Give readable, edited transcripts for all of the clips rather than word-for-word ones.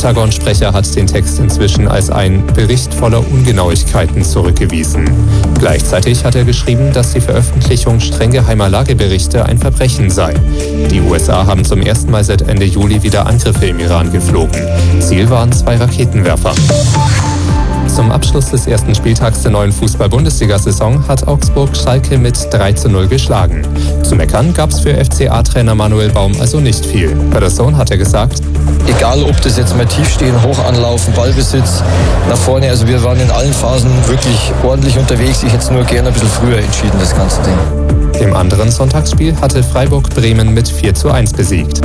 Pentagon-Sprecher hat den Text inzwischen als ein Bericht voller Ungenauigkeiten zurückgewiesen. Gleichzeitig hat er geschrieben, dass die Veröffentlichung streng geheimer Lageberichte ein Verbrechen sei. Die USA haben zum ersten Mal seit Ende Juli wieder Angriffe im Iran geflogen. Ziel waren 2 Raketenwerfer. Zum Abschluss des ersten Spieltags der neuen Fußball-Bundesliga-Saison hat Augsburg Schalke mit 3:0 geschlagen. Zu meckern gab es für FCA-Trainer Manuel Baum also nicht viel. Bei der Zone hat er gesagt: Egal, ob das jetzt mal tief stehen, hoch anlaufen, Ballbesitz, nach vorne, also wir waren in allen Phasen wirklich ordentlich unterwegs. Ich hätte es nur gerne ein bisschen früher entschieden, das ganze Ding. Im anderen Sonntagsspiel hatte Freiburg Bremen mit 4:1 besiegt.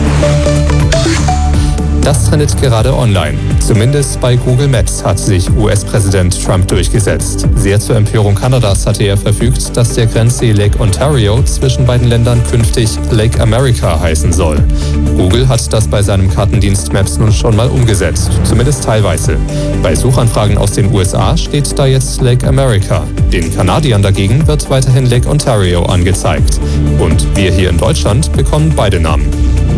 Das trendet gerade online. Zumindest bei Google Maps hat sich US-Präsident Trump durchgesetzt. Sehr zur Empörung Kanadas hatte er verfügt, dass der Grenzsee Lake Ontario zwischen beiden Ländern künftig Lake America heißen soll. Google hat das bei seinem Kartendienst Maps nun schon mal umgesetzt, zumindest teilweise. Bei Suchanfragen aus den USA steht da jetzt Lake America. Den Kanadiern dagegen wird weiterhin Lake Ontario angezeigt. Und wir hier in Deutschland bekommen beide Namen.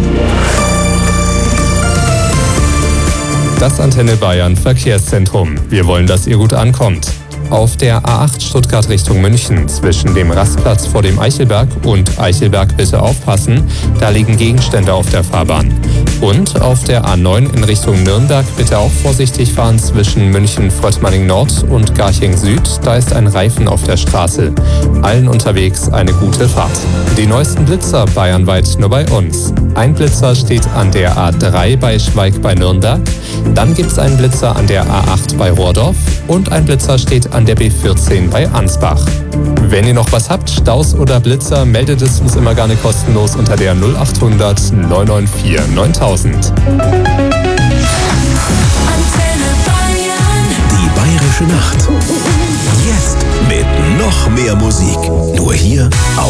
Das Antenne Bayern Verkehrszentrum. Wir wollen, dass ihr gut ankommt. Auf der A8 Stuttgart Richtung München zwischen dem Rastplatz vor dem Eichelberg und Eichelberg bitte aufpassen, da liegen Gegenstände auf der Fahrbahn. Und auf der A9 in Richtung Nürnberg bitte auch vorsichtig fahren zwischen München-Fröttmanning Nord und Garching Süd, da ist ein Reifen auf der Straße. Allen unterwegs eine gute Fahrt. Die neuesten Blitzer bayernweit nur bei uns. Ein Blitzer steht an der A3 bei Schweig bei Nürnberg, dann gibt es einen Blitzer an der A8 bei Rohrdorf und ein Blitzer steht an der B14 bei Ansbach. Wenn ihr noch was habt, Staus oder Blitzer, meldet es uns immer gerne kostenlos unter der 0800 994 9000. Die Bayerische Nacht. Jetzt mit noch mehr Musik. Nur hier auf